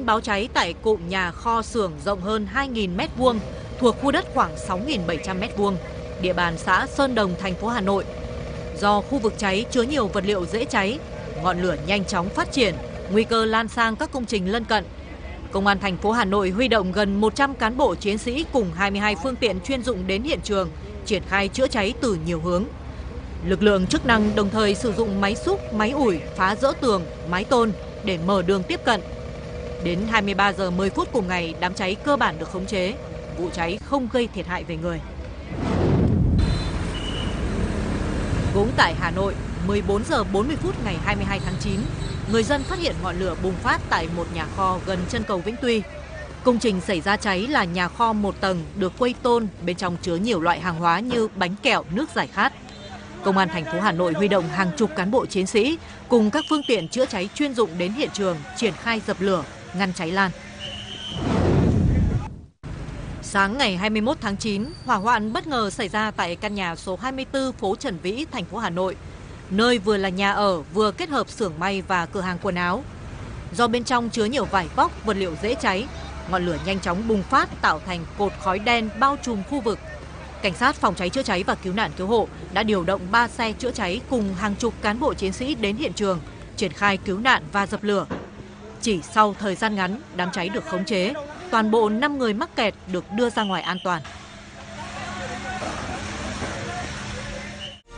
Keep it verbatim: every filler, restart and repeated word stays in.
báo cháy tại cụm nhà kho xưởng rộng hơn hai nghìn mét vuông thuộc khu đất khoảng sáu nghìn bảy trăm mét vuông, địa bàn xã Sơn Đồng, thành phố Hà Nội. Do khu vực cháy chứa nhiều vật liệu dễ cháy, ngọn lửa nhanh chóng phát triển, nguy cơ lan sang các công trình lân cận. Công an thành phố Hà Nội huy động gần một trăm cán bộ chiến sĩ cùng hai mươi hai phương tiện chuyên dụng đến hiện trường, triển khai chữa cháy từ nhiều hướng. Lực lượng chức năng đồng thời sử dụng máy xúc, máy ủi, phá dỡ tường, mái tôn để mở đường tiếp cận. Đến hai mươi ba giờ mười phút cùng ngày, đám cháy cơ bản được khống chế. Vụ cháy không gây thiệt hại về người. Cũng tại Hà Nội, mười bốn giờ bốn mươi phút ngày hai mươi hai tháng chín, người dân phát hiện ngọn lửa bùng phát tại một nhà kho gần chân cầu Vĩnh Tuy. Công trình xảy ra cháy là nhà kho một tầng được quây tôn, bên trong chứa nhiều loại hàng hóa như bánh kẹo, nước giải khát. Công an thành phố Hà Nội huy động hàng chục cán bộ chiến sĩ cùng các phương tiện chữa cháy chuyên dụng đến hiện trường, triển khai dập lửa, ngăn cháy lan. Sáng ngày hai mươi mốt tháng chín, hỏa hoạn bất ngờ xảy ra tại căn nhà số hai mươi tư phố Trần Vĩ, thành phố Hà Nội, nơi vừa là nhà ở vừa kết hợp xưởng may và cửa hàng quần áo. Do bên trong chứa nhiều vải vóc, vật liệu dễ cháy, ngọn lửa nhanh chóng bùng phát tạo thành cột khói đen bao trùm khu vực. Cảnh sát phòng cháy chữa cháy và cứu nạn cứu hộ đã điều động ba xe chữa cháy cùng hàng chục cán bộ chiến sĩ đến hiện trường, triển khai cứu nạn và dập lửa. Chỉ sau thời gian ngắn, đám cháy được khống chế, toàn bộ năm người mắc kẹt được đưa ra ngoài an toàn.